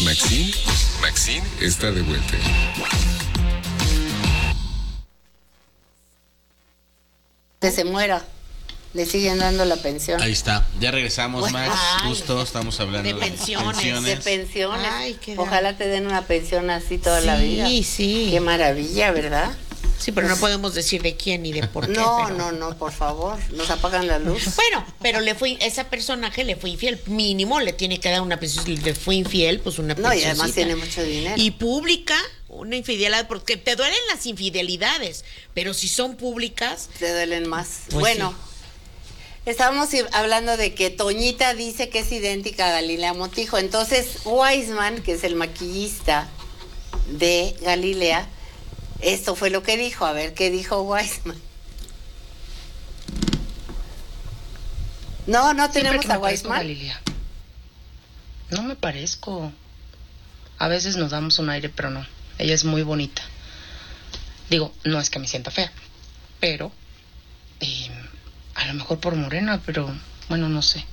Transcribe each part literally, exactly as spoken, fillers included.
Maxine, Maxine está de vuelta. Que se muera, le siguen dando la pensión. Ahí está, ya regresamos, bueno, Max. Ay, justo estamos hablando de de pensiones. pensiones. De pensiones. Ay, qué Ojalá te den una pensión así toda sí, la vida. Sí, sí. Qué maravilla, ¿verdad? Sí, pero no podemos decir de quién ni de por qué. No, pero... no, no, por favor, nos apagan la luz. Bueno, pero le fue, ese personaje le fue infiel. Mínimo le tiene que dar una pensión. Si le fue infiel, pues una pensión. No, y además tiene mucho dinero. Y pública, una infidelidad, porque te duelen las infidelidades, pero si son públicas. Te duelen más. Pues bueno, sí. Estábamos hablando de que Toñita dice que es idéntica a Galilea Montijo. Entonces, Wiseman, que es el maquillista de Galilea, esto fue lo que dijo. A ver, ¿qué dijo Wiseman? No, no tenemos a Wiseman. Galilea. No me parezco. A veces nos damos un aire, pero no. Ella es muy bonita. Digo, no es que me sienta fea, pero eh, a lo mejor por morena, pero bueno, no sé.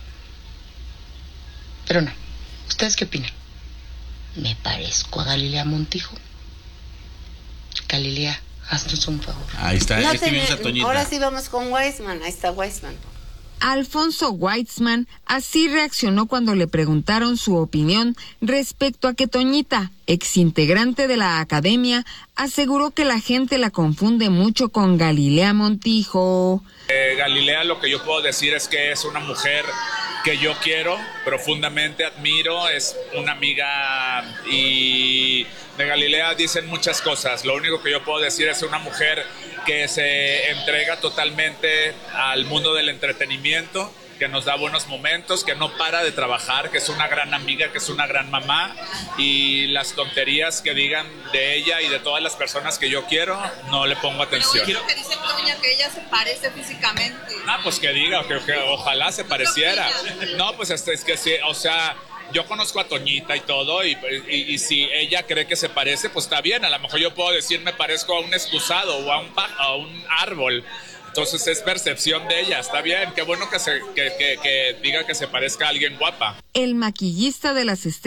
Pero no. ¿Ustedes qué opinan? ¿Me parezco a Galilea Montijo? Galilea, haznos un favor. Ahí está, No escribimos ten- a Toñita. Ahora sí vamos con Wiseman. Ahí está Wiseman. Alfonso Weitzman así reaccionó cuando le preguntaron su opinión respecto a que Toñita, exintegrante de la academia, aseguró que la gente la confunde mucho con Galilea Montijo. Eh, Galilea, lo que yo puedo decir es que es una mujer que yo quiero, profundamente admiro, es una amiga, y de Galilea dicen muchas cosas. Lo único que yo puedo decir es una mujer que se entrega totalmente al mundo del entretenimiento, que nos da buenos momentos, que no para de trabajar, que es una gran amiga, que es una gran mamá, y las tonterías que digan de ella y de todas las personas que yo quiero, no le pongo atención. Pero que dice Toña que ella se parece físicamente. Ah, pues que diga, que, que ojalá se pareciera. No, pues es, es que sí, o sea, yo conozco a Toñita y todo, y, y, y si ella cree que se parece, pues está bien. A lo mejor yo puedo decir me parezco a un excusado o a un, a un árbol. Entonces es percepción de ella, está bien. Qué bueno que, se, que, que, que diga que se parezca a alguien guapa. El maquillista de las estrellas